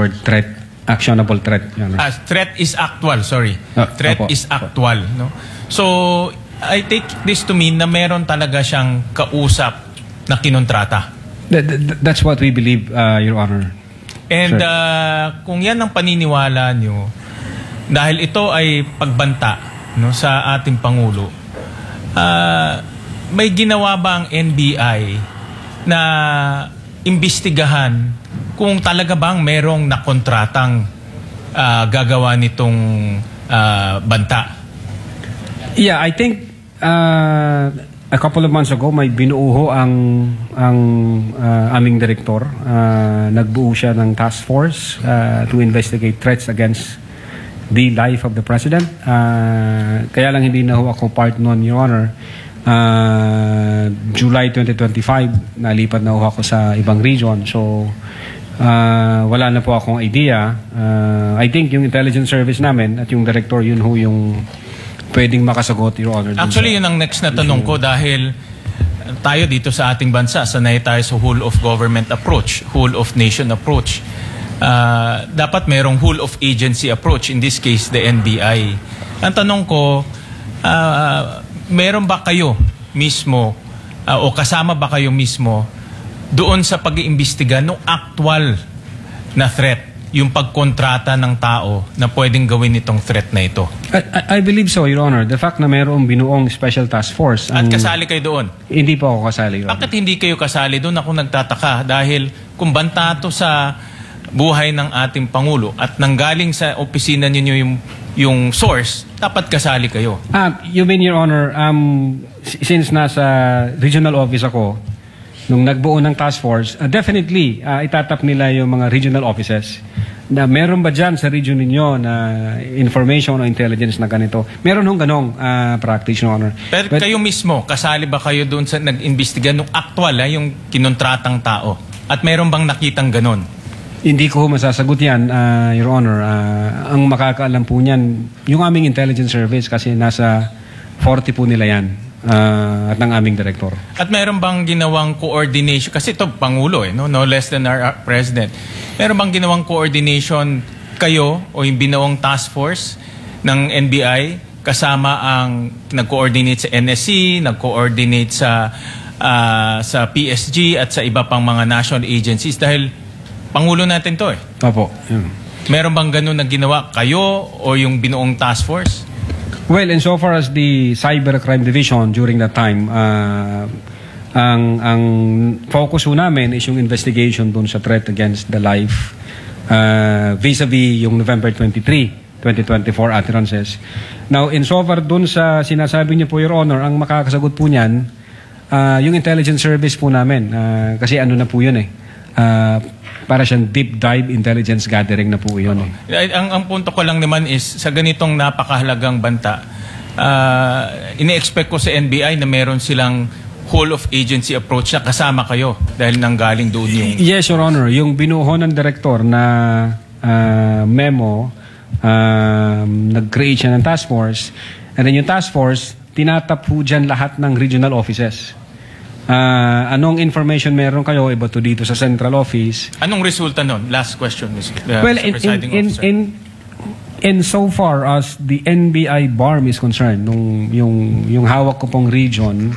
word threat, actionable threat. Threat is actual, sorry. Threat is actual. No? So, I take this to mean na meron talaga siyang kausap na kinontrata. That's what we believe, Your Honor. And kung yan ang paniniwala nyo, dahil ito ay pagbanta no, sa ating Pangulo, may ginawa ba ang NBI na imbestigahan kung talaga bang merong nakontratang gagawa nitong banta? Yeah, I think a couple of months ago may binuo ang aming direktor. Nagbuo siya ng task force to investigate threats against the life of the president. Kaya lang hindi na ho ako part nun, Your Honor. July 2025 nalipat na ho ako sa ibang region. So wala na po akong idea. I think yung intelligence service namin at yung director, yun ho yung pwedeng makasagot, Your Honor. Actually, yun ang next na tanong ko dahil tayo dito sa ating bansa, sanay tayo sa whole of government approach, whole of nation approach. Dapat merong whole of agency approach, in this case, the NBI. Ang tanong ko, meron ba kayo mismo o kasama ba kayo mismo doon sa pag-iimbestiga ng actual na threat? Yung pagkontrata ng tao na pwedeng gawin itong threat na ito? I believe so, Your Honor. The fact na mayroong binuong special task force. At kasali kayo doon? Hindi po ako kasali, Your Honor. Bakit hindi kayo kasali doon? Ako nagtataka. Dahil kung banta to sa buhay ng ating Pangulo at nanggaling sa opisina ninyo yung source, dapat kasali kayo. You mean, Your Honor, since nasa regional office ako, nung nagbuo ng task force, definitely, itatap nila yung mga regional offices na meron ba dyan sa region ninyo na information o intelligence na ganito. Meron hong ganong practice, Your Honor. Pero kayo mismo, kasali ba kayo doon sa nag-imbestiga nung actual, yung kinontratang tao? At meron bang nakitang ganon? Hindi ko masasagot yan, Your Honor. Ang makakaalam po niyan, yung aming intelligence service kasi nasa 40 po nila yan. At ng aming direktor. At meron bang ginawang coordination? Kasi ito, Pangulo, no less than our President. Meron bang ginawang coordination kayo o yung binawang task force ng NBI kasama ang nag-coordinate sa NSC, nag-coordinate sa PSG at sa iba pang mga national agencies? Dahil Pangulo natin to eh. Opo. Meron bang ganun na ginawa kayo o yung binuong task force? Well, insofar as the Cybercrime Division during that time, ang focus ho namin is yung investigation dun sa threat against the life vis-a-vis yung November 23, 2024 utterances. Now, insofar dun sa sinasabi niyo po, Your Honor, ang makakasagot po niyan, yung intelligence service po namin. Kasi ano na po yun eh. Para siyang deep dive intelligence gathering na po yun. Ang punto ko lang naman is sa ganitong napakahalagang banta, ini-expect ko sa NBI na meron silang whole of agency approach na kasama kayo dahil nanggaling doon yung... Yes, Your Honor. Yung binuho ng direktor na memo, nag-create siya ng task force, and then yung task force, tinatap po dyan lahat ng regional offices. Anong information meron kayo iba to dito sa central office? Anong resulta nun? Last question, well, in so far as the NBI BARM is concerned, yung hawak ko pong region,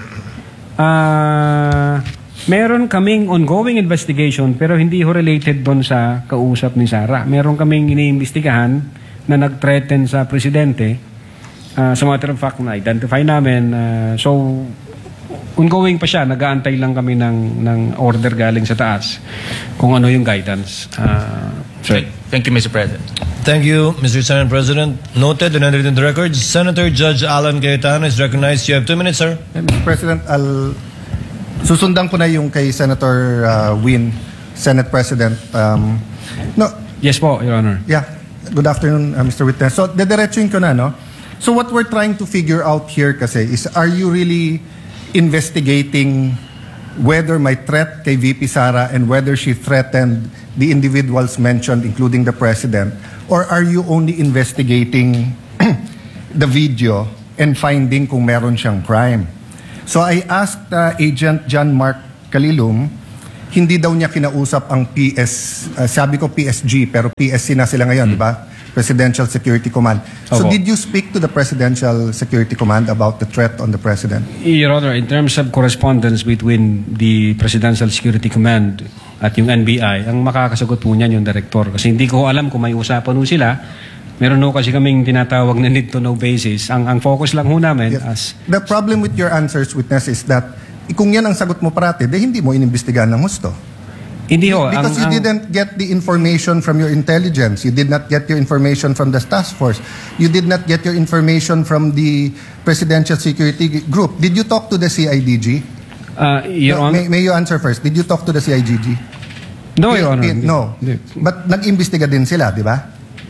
meron kaming ongoing investigation pero hindi ho related doon sa kausap ni Sara. Meron kaming iniimbestigahan na nag-threaten sa presidente. As a matter of fact, na-identify namin. So, ongoing pa siya, nag-aantay lang kami ng order galing sa taas kung ano yung guidance. Thank you, Mr. President. Thank you, Mr. Senate President. Noted and entered in the records. Senator Judge Alan Cayetano is recognized. You have 2 minutes, sir. Mr. President, susundan ko na yung kay Senator Win, Senate President. Yes po, Your Honor. Yeah. Good afternoon, Mr. Witness. So, dediretsuin ko na, no? So, what we're trying to figure out here kasi is, are you really investigating whether may threat kay VP Sara and whether she threatened the individuals mentioned, including the President? Or are you only investigating the video and finding kung meron siyang crime? So I asked Agent John Mark Kalilum, hindi daw niya kinausap ang sabi ko PSG, pero PSC na sila ngayon, di ba? Presidential Security Command. So Opo. did you speak to the Presidential Security Command about the threat on the President? Your Honor, in terms of correspondence between the Presidential Security Command at yung NBI, ang makakasagot po niyan yung director. Kasi hindi ko alam kung may usapan po sila. Meron ho kasi kaming tinatawag na need to know basis. Ang focus lang ho namin as... The problem with your answers, witness, is that kung yan ang sagot mo parati, hindi mo inimbestigahan ng husto. Hindi ho. Because you didn't get the information from your intelligence. You did not get your information from the task force. You did not get your information from the Presidential Security Group. Did you talk to the CIDG? Your Honor... May you answer first. Did you talk to the CIDG? No, Your Honor. No. Hindi. But nag-imbestiga din sila, di ba?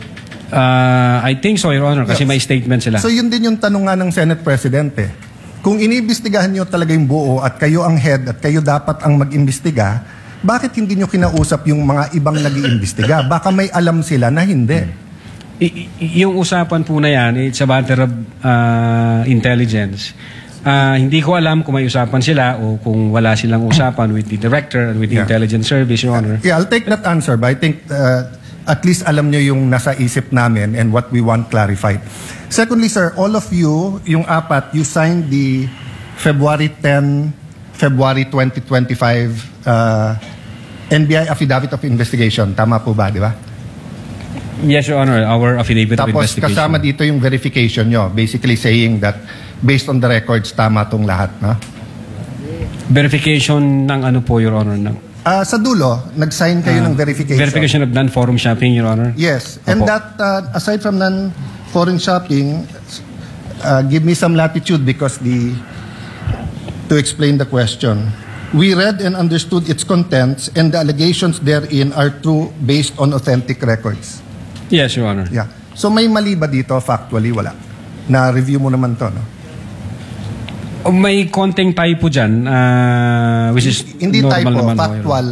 I think so, Your Honor, kasi Yes. may statement sila. So yun din yung tanong nga ng Senate President eh. Kung iniimbestigahan nyo talaga yung buo at kayo ang head at kayo dapat ang mag-imbestiga, bakit hindi nyo kinausap yung mga ibang nag-iimbestiga? Baka may alam sila na hindi. Yung usapan po na yan, it's a matter of intelligence. Hindi ko alam kung may usapan sila o kung wala silang usapan with the director and with the Yeah. intelligence service, Your Honor. Yeah, I'll take that answer, but I think at least alam nyo yung nasa isip namin and what we want clarified. Secondly, sir, all of you, yung apat, you signed the February 10, February 2025 NBI Affidavit of Investigation. Tama po ba, di ba? Yes, Your Honor, our affidavit of Tapos investigation. kasama dito yung verification nyo, basically saying that based on the records, tama tong lahat, no? Verification ng ano po, Your Honor? Ng, Sa dulo, nag-sign kayo ng verification. verification of non-forum shopping, Your Honor? Yes. And Opo. that, aside from non-foreign shopping, give me some latitude because to explain the question. We read and understood its contents and the allegations therein are true based on authentic records. Yes, Your Honor. Yeah. So may mali ba dito? Factually, wala. Na-review mo naman to, no? May konting typo dyan, which is Hindi normal typo, naman. factual.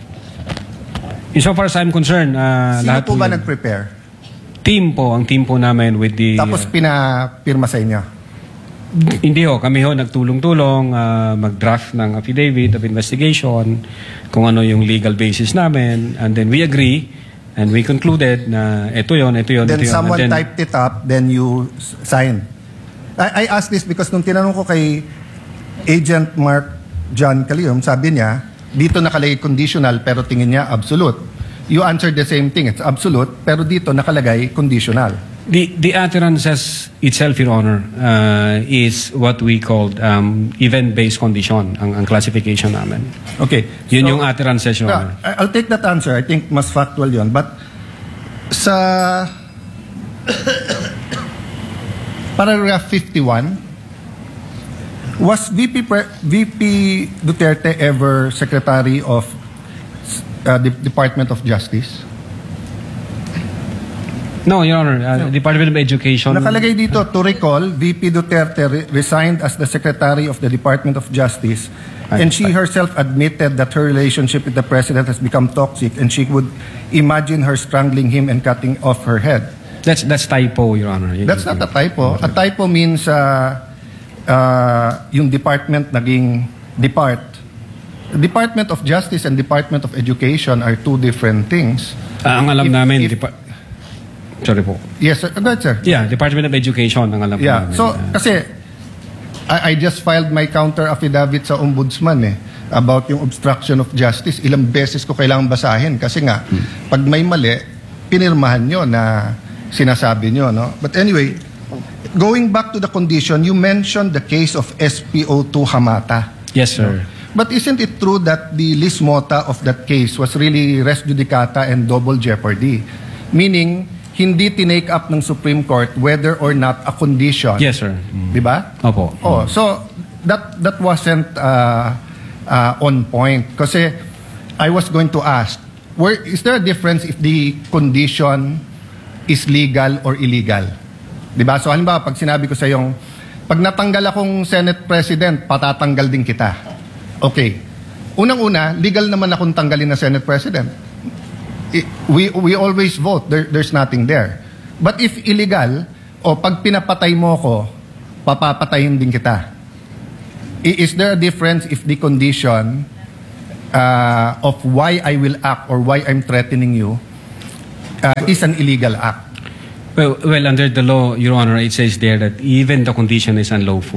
So far as I'm concerned, Sino lahat po ba yun. nag-prepare? Ang team po namin with the... Tapos pinapirma sa inyo? Hindi ho, kami ho nagtulong-tulong mag-draft ng affidavit of investigation, kung ano yung legal basis namin, and then we agree, and we concluded na ito yun. Then ito yun. someone And then, typed it up, then you sign. I asked this because nung tinanong ko kay Agent Mark John Calium, sabi niya, dito nakalagay conditional pero tingin niya absolute. You answered the same thing, it's absolute, pero dito nakalagay conditional. The utterances itself, Your Honor, is what we called event-based condition, ang classification namin. Okay. Yun so- yung utterances, Your Honor. I'll take that answer. I think mas factual yun. But sa paragraph 51, was VP Duterte ever Secretary of the Department of Justice? No, Your Honor, Department of Education. Nakalagay dito, to recall, VP Duterte resigned as the Secretary of the Department of Justice and she herself admitted that her relationship with the President has become toxic and she would imagine her strangling him and cutting off her head. That's typo, Your Honor. That's not a typo. A typo means yung department naging depart. Department of Justice and Department of Education are two different things. Ang alam namin, sorry po. Yes, sir. Go ahead, sir. Yeah, Department of Education ang alam po Yeah. namin. So, kasi I just filed my counter affidavit sa ombudsman about yung obstruction of justice. Ilang beses ko kailangan basahin kasi nga, pag may mali, pinirmahan nyo na sinasabi nyo, no? But anyway, going back to the condition, you mentioned the case of SPO2 Hamata. Yes, sir. But isn't it true that the lis mota of that case was really res judicata and double jeopardy? Meaning, hindi tinake up ng Supreme Court whether or not a condition. Yes, sir. Di ba? Opo. Oh, so that wasn't on point. Kasi I was going to ask, is there a difference if the condition is legal or illegal? Di ba? So halimbawa, pag sinabi ko sa yung, pag natanggal akong Senate President, patatanggal din kita. Okay. Unang-una, legal naman akong tanggalin na Senate President. We always vote. There's nothing there. But if illegal, o pag pinapatay mo ko, papapatayin din kita. Is there a difference if the condition of why I will act or why I'm threatening you is an illegal act. Well, under the law, Your Honor, it says there that even the condition is unlawful.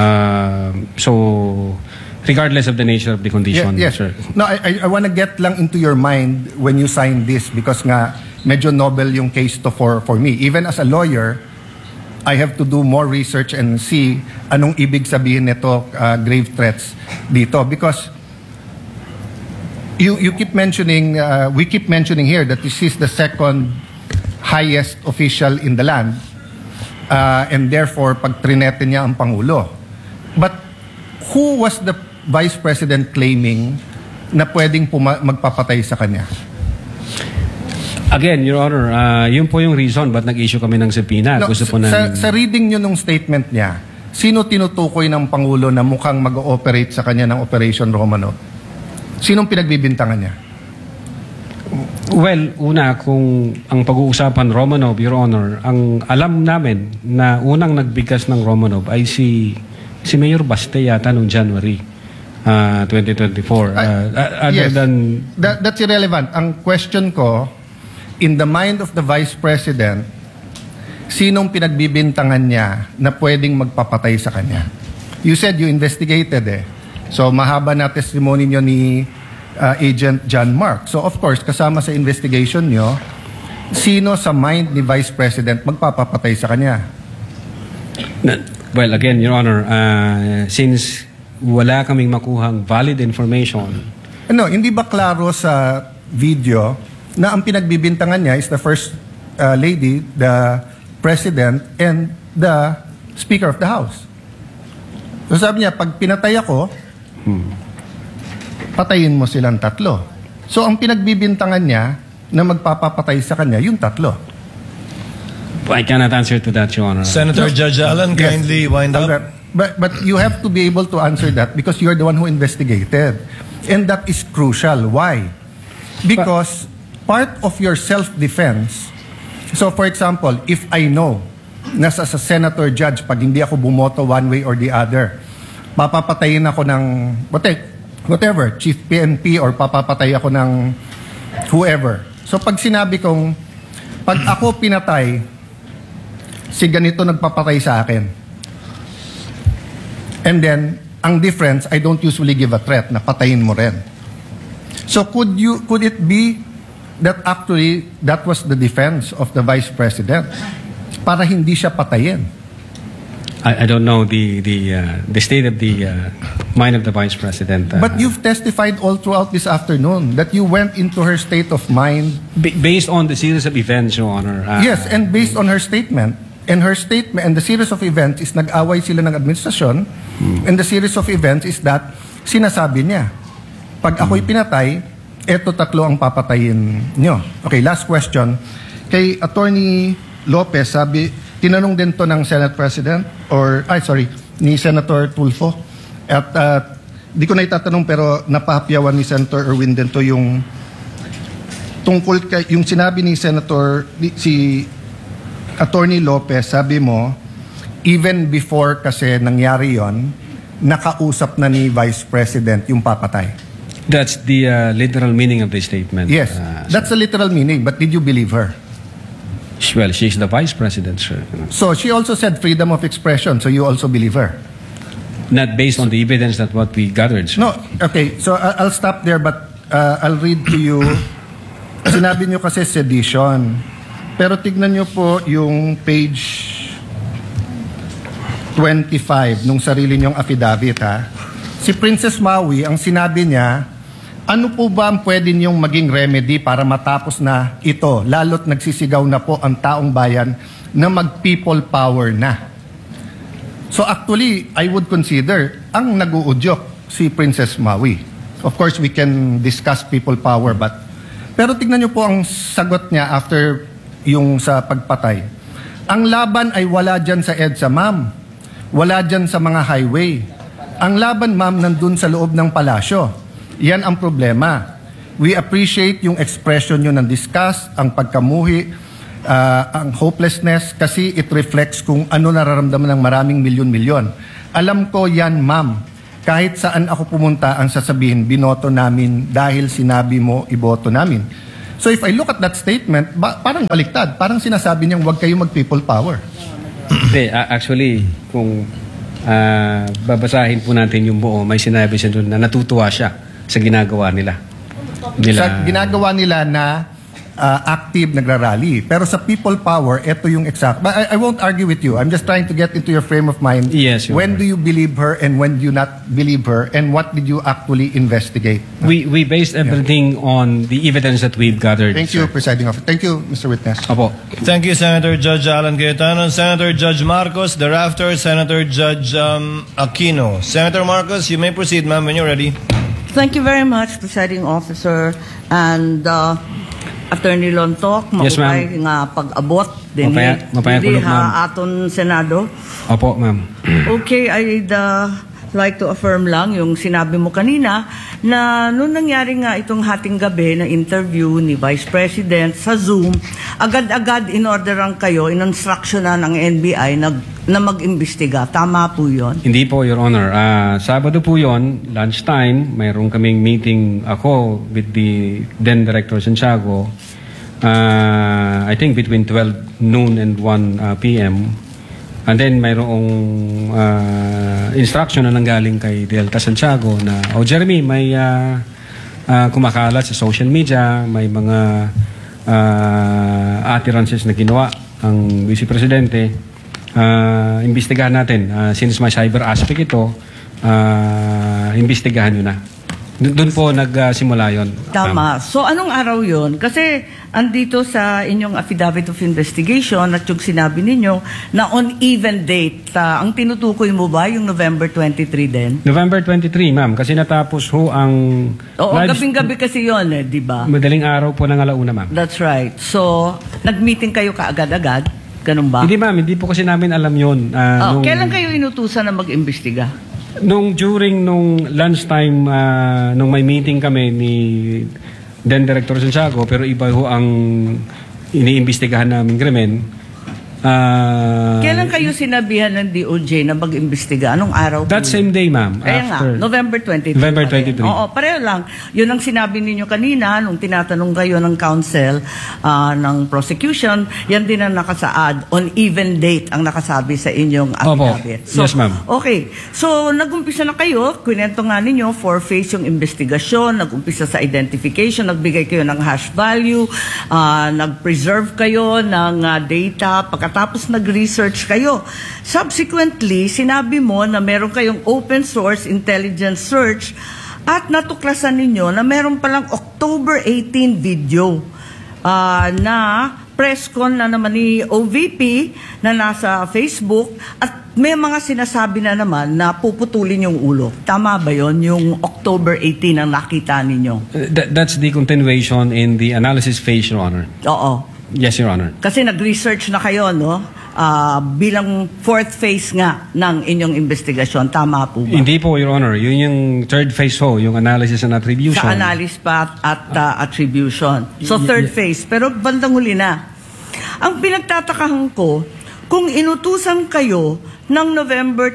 So, regardless of the nature of the condition, Yes. sir. No, I want to get lang into your mind when you sign this because nga medyo novel yung case to for me. Even as a lawyer, I have to do more research and see anong ibig sabihin nito grave threats dito because you keep mentioning we keep mentioning here that this is the second highest official in the land and therefore pag trinete niya ang Pangulo. But who was the Vice President claiming na pwedeng magpapatay sa kanya? Again, Your Honor, yun po yung reason ba't nag-issue kami ng subpoena. No, Gusto po namin... sa reading nyo nung statement niya, sino tinutukoy ng Pangulo na mukhang mag-ooperate sa kanya ng Operation Romanov? Sinong pinagbibintangan niya? Well, una, kung ang pag-uusapan Romanov, Your Honor, ang alam namin na unang nagbigkas ng Romanov ay si Mayor Baste yata noong January 2024. Yes. Than... That's irrelevant. Ang question ko, in the mind of the Vice President, sinong pinagbibintangan niya na pwedeng magpapatay sa kanya? You said you investigated eh. So mahaba na testimony niyo ni Agent John Mark. So of course, kasama sa investigation niyo, sino sa mind ni Vice President magpapapatay sa kanya? Well, again, Your Honor, since wala kaming makuhang valid information... Ano, hindi ba klaro sa video na ang pinagbibintangan niya is the First Lady, the President, and the Speaker of the House? So sabi niya, pag pinatay ako, patayin mo silang tatlo. So ang pinagbibintangan niya na magpapapatay sa kanya, yung tatlo. I cannot answer to that, Your Honor. Senator Judge Alan, kindly wind up. But you have to be able to answer that because you're the one who investigated. And that is crucial. Why? Because part of your self-defense, so for example, if I know na sa senator judge, pag hindi ako bumoto one way or the other, papapatayin ako ng whatever, chief PNP or papapatay ako ng whoever. So pag sinabi kong, pag ako pinatay, si ganito nagpapatay sa akin. And then, ang difference, I don't usually give a threat na patayin mo rin. So could it be that actually that was the defense of the Vice President para hindi siya patayin? I don't know the state of the mind of the Vice President. But you've testified all throughout this afternoon that you went into her state of mind. Based on the series of events, Your Honor. Yes, and based on her statement. And her statement, and the series of events is nag-away sila ng administrasyon. And the series of events is that sinasabi niya, pag ako'y pinatay, eto tatlo ang papatayin nyo. Okay, last question. Kay Attorney Lopez, tinanong din to ng Senate President, ni Senator Tulfo. At di ko na itatanong pero napahapyawan ni Senator Erwin din to yung tungkol kay, yung sinabi ni si Attorney Lopez, sabi mo, even before kasi nangyari yon, nakausap na ni Vice President yung papatay. That's the literal meaning of the statement. Yes, that's the literal meaning. But did you believe her? Well, she's the Vice President, sir. So she also said freedom of expression, so you also believe her? Not based on the evidence that what we gathered, sir. No, okay. So I'll stop there, but I'll read to you. Sinabi niyo kasi sedition. Pero tignan niyo po yung page 25 nung sarili niyong affidavit, ha. Si Princess Maui, ang sinabi niya, ano po ba ang pwede niyong maging remedy para matapos na ito? Lalo't nagsisigaw na po ang taong bayan na mag-people power na. So actually, I would consider ang nag-uudyok si Princess Maui. Of course, we can discuss people power, pero tignan niyo po ang sagot niya after yung sa pagpatay. Ang laban ay wala dyan sa EDSA, ma'am. Wala dyan sa mga highway. Ang laban, ma'am, nandun sa loob ng palasyo. Yan ang problema. We appreciate yung expression nyo ng disgust, ang pagkamuhi, ang hopelessness, kasi it reflects kung ano nararamdaman ng maraming milyon-milyon. Alam ko yan, ma'am. kahit saan ako pumunta ang sasabihin, binoto namin dahil sinabi mo, iboto namin. So if I look at that statement, parang baliktad. Parang sinasabi niyang huwag kayo mag-people power. Hindi, actually, kung babasahin po natin yung buo, may sinabi siya doon na natutuwa siya sa ginagawa nila. Sa ginagawa nila na active nagrarally. Pero sa people power, ito yung exact. But I won't argue with you. I'm just trying to get into your frame of mind. Yes, Your when Honor. do you believe her and when do you not believe her? And what did you actually investigate? We based everything on the evidence that we've gathered. Thank you, sir. Presiding Officer. Thank you, Mr. Witness. Opo. Thank you, Senator Judge Alan Cayetano. Senator Judge Marcos, thereafter, Senator Judge Aquino. Senator Marcos, you may proceed, ma'am, when you're ready. Thank you very much, Presiding Officer. And Attorney Lontok, Yes, ma'am. maupay nga pag-abot din Mapayat hindi kulog, ma'am. aton Senado. Opo, ma'am. Okay, I'd like to affirm lang yung sinabi mo kanina na nung nangyari nga itong hating gabi na interview ni Vice President sa Zoom, agad-agad in-orderan kayo, in-instructionan ng NBI na mag-imbestiga. Tama po yun? Hindi po, Your Honor. Sabado po yon, lunchtime, mayroon kaming meeting ako with the then Director Santiago. I think between 12 noon and 1 p.m. And then mayroong instruction na nanggaling kay Delta Santiago na, Jeremy, may kumakalat sa social media, may mga utterances na ginawa ang Vice Presidente. Imbestigahan natin. Since may cyber aspect ito, imbestigahan nyo na. Doon po nagsimula yon. Tama. So, anong araw yon? Kasi, andito sa inyong affidavit of investigation at yung sinabi ninyo na on even date, ang tinutukoy mo ba yung November 23 din? November 23, ma'am. Kasi natapos ho ang... Oo, gabing-gabi kasi yon di ba? Madaling araw po ng alauna, ma'am. That's right. So, nag-meeting kayo kaagad-agad? Ganun ba? Hindi, ma'am. Hindi po kasi namin alam yun. Kailan kayo inutusan na mag-imbestiga? During lunchtime, nung may meeting kami ni then Director Santiago, pero iba ho ang iniimbestigahan namin krimen. Kailan kayo sinabihan ng DOJ na mag-imbestiga? Anong araw po? That same day, ma'am. Kaya nga, November 23. November pa rin. 23. Oo, pareho lang. Yun ang sinabi ninyo kanina nung tinatanong kayo ng counsel ng prosecution. Yan din ang nakasaad. On even date ang nakasabi sa inyong affidavit. Opo. Yes, ma'am. Okay. So, nag-umpisa na kayo. Kwento nga ninyo, 4-phase yung investigasyon. Nag-umpisa sa identification. Nagbigay kayo ng hash value. Nag-preserve kayo ng data. Pagkatapos nag-research kayo. Subsequently, sinabi mo na meron kayong open source intelligence search at natuklasan ninyo na meron palang October 18 video na press con na naman ni OVP na nasa Facebook at may mga sinasabi na naman na puputulin yung ulo. Tama ba yon yung October 18 ang nakita ninyo? That's the continuation in the analysis phase, Your Honor. Oo. Yes, Your Honor. Kasi nag-research na kayo, no? Bilang fourth phase nga ng inyong investigasyon. Tama po ba? Hindi po, Your Honor. Yun yung third phase ho, yung analysis and attribution. Sa analysis pa at attribution. So third phase. Pero bandang huli na. Ang pinagtatakahan ko, kung inutusan kayo ng November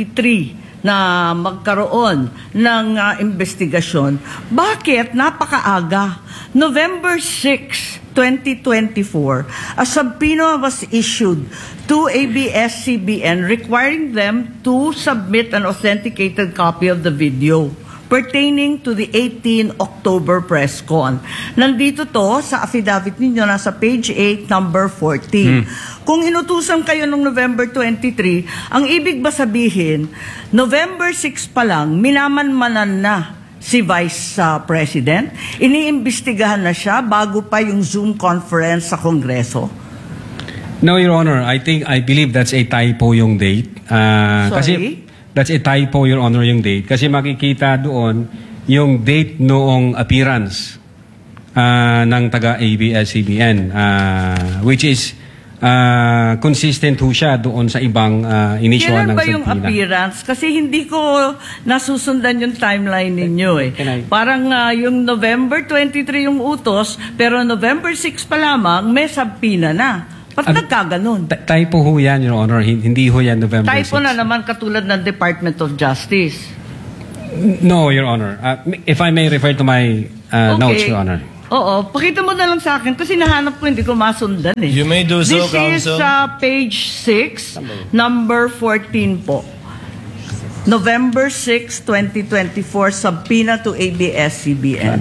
23 na magkaroon ng investigasyon, bakit napakaaga? November 6, 2024, a subpoena was issued to ABS-CBN requiring them to submit an authenticated copy of the video pertaining to the 18 October press con. Nandito to sa affidavit ninyo, nasa page 8, number 14. Kung inutusan kayo ng November 23, ang ibig ba sabihin, November 6 pa lang, minamanmanan na si Vice President? Iniimbestigahan na siya bago pa yung Zoom conference sa Kongreso? No, Your Honor. I believe that's a typo yung date. Sorry? Kasi that's a typo, Your Honor, yung date. Kasi makikita doon yung date noong appearance ng taga-ABS-CBN, which is consistent ho siya doon sa ibang initial ng Kailan ba yung subpoena. appearance? Kasi hindi ko nasusundan yung timeline ninyo eh. Parang yung November 23 yung utos, pero November 6 pa lamang may subpoena na. Ba't nagkaganon? Typo ho yan, Your Honor. Hindi ho yan November 6. Typo na naman katulad ng Department of Justice. No, Your Honor. If I may refer to my notes, Your Honor. Oo, pakita mo na lang sa akin kasi nahanap ko, hindi ko masundan eh. You may do so, This is Counsel. page 6, number 14 po. November 6, 2024, subpoena to ABS-CBN.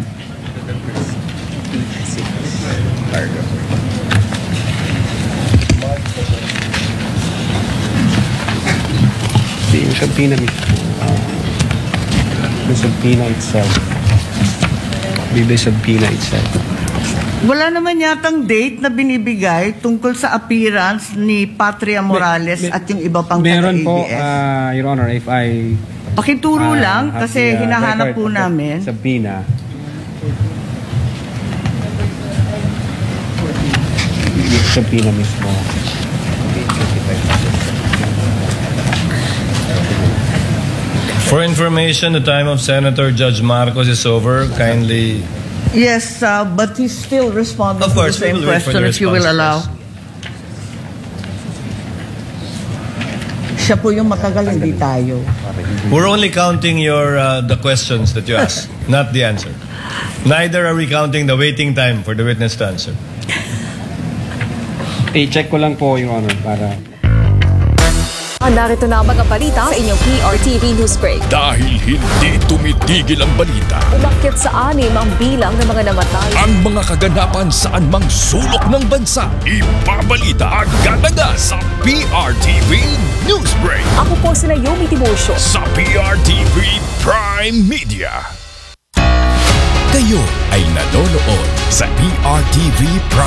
Yung subpoena mismo. The subpoena itself. The subpoena itself. Wala naman yatang date na binibigay tungkol sa appearance ni Patria Morales at yung iba pang Meron po, taga-ABS. Your Honor, if I Pakituro lang have kasi the, hinahanap po record of the namin. subpoena. Yung subpoena mismo. For information, the time of Senator Judge Marcos is over. Kindly. Yes, but he's still responding Of course, to the we same will wait for question the if you will response, allow. Siya po yung matagal, hindi tayo. We're only counting your the questions that you ask, not the answer. Neither are we counting the waiting time for the witness to answer. I-check ko lang po, Your Honor, para... Narito na ang mga balita sa inyong PRTV News Break. Dahil hindi tumitigil ang balita, Umakyat sa 6 ang bilang ng mga namatay. ang mga kaganapan sa anumang sulok ng bansa, ibabalita agad-agad sa PRTV Newsbreak Ako po si Naomi Tiburcio. sa PRTV Prime Media. Kayo ay nanonood sa PRTV Prime